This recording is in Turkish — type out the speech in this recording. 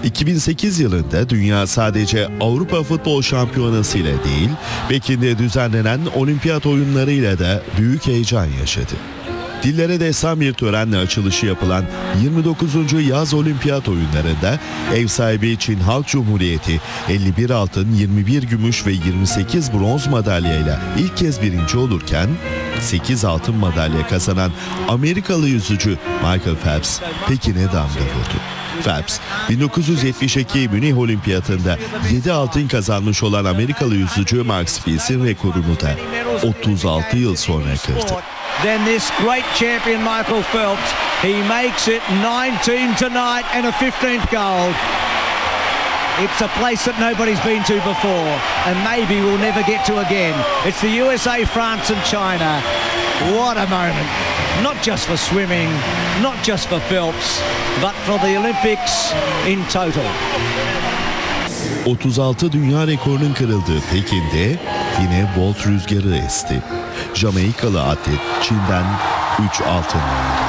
2008 yılında dünya sadece Avrupa Futbol Şampiyonası ile değil, Pekin'de düzenlenen olimpiyat oyunlarıyla da büyük heyecan yaşadı. Dillere destan bir törenle açılışı yapılan 29. Yaz Olimpiyat Oyunları'nda ev sahibi Çin Halk Cumhuriyeti 51 altın, 21 gümüş ve 28 bronz madalyayla ilk kez birinci olurken 8 altın madalya kazanan Amerikalı yüzücü Michael Phelps Pekin'e damga vurdu. Phelps, 1972 Münih Olimpiyatında 7 altın kazanmış olan Amerikalı yüzücü Mark Spills'in rekorunu da 36 yıl sonra kırdı. Then this great champion Michael Phelps, he makes it 19 tonight and a 15th gold. It's a place that nobody's been to before and maybe we'll never get to again. It's the USA, France and China. What a moment. Not just for swimming, not just for Phelps, but for the Olympics in total. 36 dünya rekorunun kırıldığı Pekin'de yine Bolt rüzgarı esti. Jamaikalı atlet Çin'den 3 altın aldı.